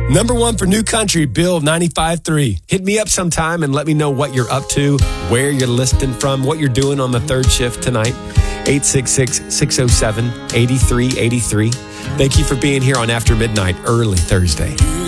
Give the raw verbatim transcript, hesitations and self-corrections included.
Number one for New Country, Bill ninety-five three. Hit me up sometime and let me know what you're up to, where you're listening from, what you're doing on the third shift tonight. eight six six, six oh seven, eight three eight three. Thank you for being here on After Midnight, early Thursday.